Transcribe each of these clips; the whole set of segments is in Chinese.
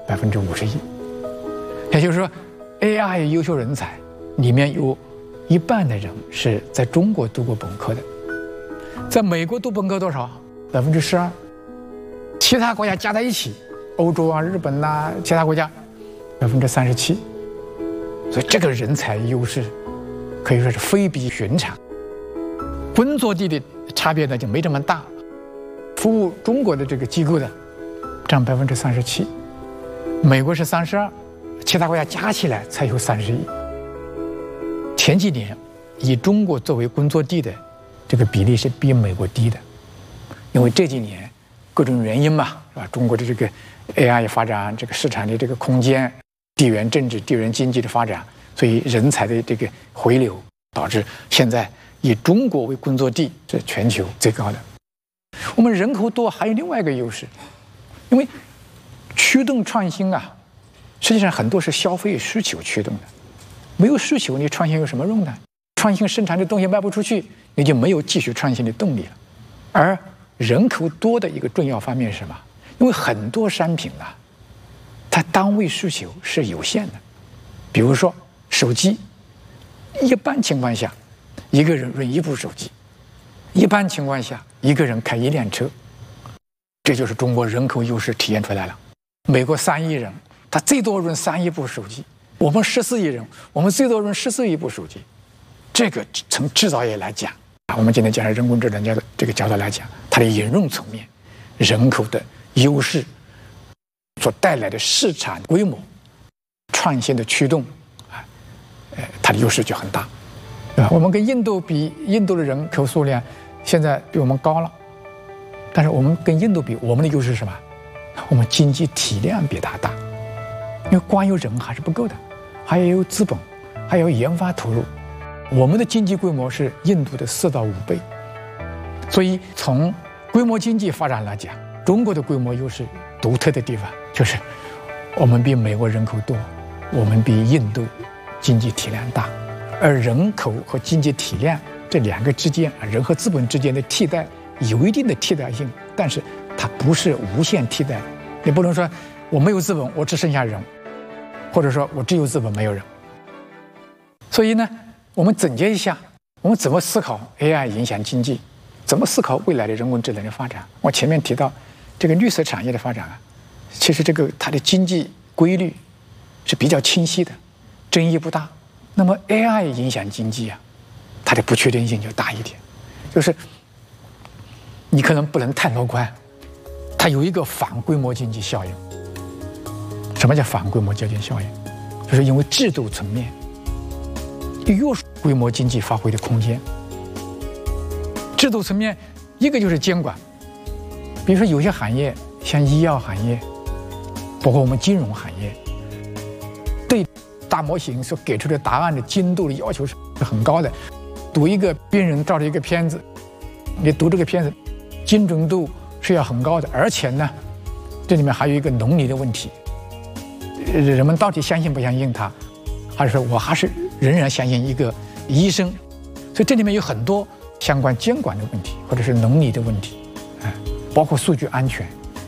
51%。也就是说 ，AI 优秀人才里面有一半的人是在中国读过本科的，在美国读本科多少？12%，其他国家加在一起，欧洲啊、日本呐、其他国家37%。所以这个人才优势可以说是非比寻常。工作地的差别呢就没这么大，服务中国的这个机构的占37%，美国是32%，其他国家加起来才有31%。前几年以中国作为工作地的这个比例是比美国低的，因为这几年各种原因嘛，是吧？中国的这个 AI 发展，这个市场的这个空间，地缘政治、地缘经济的发展，所以人才的这个回流，导致现在以中国为工作地是全球最高的。我们人口多还有另外一个优势，因为驱动创新啊，实际上很多是消费需求驱动的。没有需求，你创新有什么用呢？创新生产的东西卖不出去，你就没有继续创新的动力了。而人口多的一个重要方面是什么？因为很多商品啊，它单位需求是有限的。比如说手机，一般情况下，一个人用一部手机；一般情况下，一个人开一辆车。这就是中国人口优势体现出来了。美国3亿人，他最多用3亿部手机。我们14亿人，我们最多用14亿部手机。这个从制造业来讲，我们今天讲人工智能的这个角度来讲，它的应用层面、人口的优势所带来的市场规模、创新的驱动，它的优势就很大，对吧？我们跟印度比，印度的人口数量现在比我们高了，但是我们跟印度比，我们的优势是什么？我们经济体量比它大。因为光有人还是不够的，还要有资本，还要有研发投入。我们的经济规模是印度的4到5倍，所以从规模经济发展来讲，中国的规模优势独特的地方就是我们比美国人口多，我们比印度经济体量大，而人口和经济体量这两个之间，人和资本之间的替代有一定的替代性，但是它不是无限替代的。你不能说我没有资本，我只剩下人，或者说我只有资本没有人。所以呢，我们总结一下，我们怎么思考 AI 影响经济，怎么思考未来的人工智能的发展。我前面提到这个绿色产业的发展啊，其实这个它的经济规律是比较清晰的，争议不大。那么 AI 影响经济啊，它的不确定性就大一点，就是你可能不能太乐观，它有一个反规模经济效应。什么叫反规模经济效应？就是因为制度层面约束规模经济发挥的空间。制度层面，一个就是监管，比如说有些行业，像医药行业，包括我们金融行业，对大模型所给出的答案的精度的要求是很高的。读一个病人照着一个片子，你读这个片子，精准度是要很高的，而且呢，这里面还有一个伦理的问题。人们到底相信不相信他，还是说我还是仍然相信一个医生？所以这里面有很多相关监管的问题，或者是伦理的问题，包括数据安全，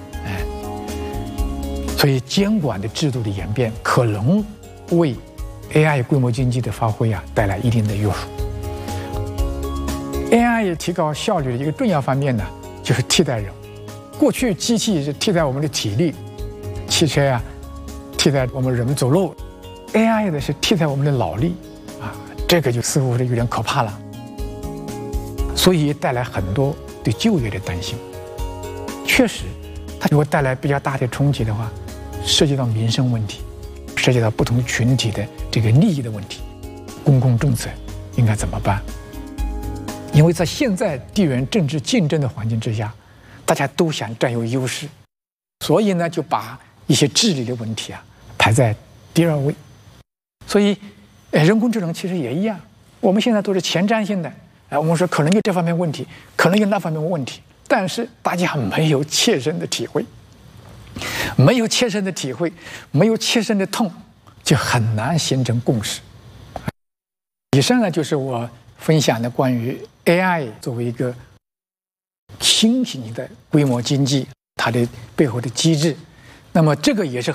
所以监管的制度的演变可能为 AI 规模经济的发挥啊带来一定的约束。AI 提高效率的一个重要方面呢，就是替代人。过去机器是替代我们的体力，汽车啊替代我们人走路 ，AI 的是替代我们的脑力啊，这个就似乎是有点可怕了。所以带来很多对就业的担心。确实，它如果带来比较大的冲击的话，涉及到民生问题，涉及到不同群体的这个利益的问题，公共政策应该怎么办？因为在现在地缘政治竞争的环境之下，大家都想占有优势，所以呢，就把一些治理的问题啊排在第2位。所以，人工智能其实也一样，我们现在都是前瞻性的，我们说可能有这方面问题，可能有那方面问题，但是大家没有切身的体会，没有切身的体会，没有切身的痛，就很难形成共识。以上呢，就是我分享的关于 AI 作为一个新型的规模经济，它的背后的机制。那么这个也是